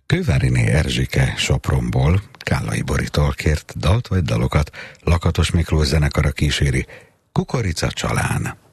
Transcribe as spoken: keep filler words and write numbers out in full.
Kőváriné Erzsike Sopronból, Kállai Boritól kért dalt vagy dalokat, Lakatos Miklós zenekara kíséri, Kukorica Csalán.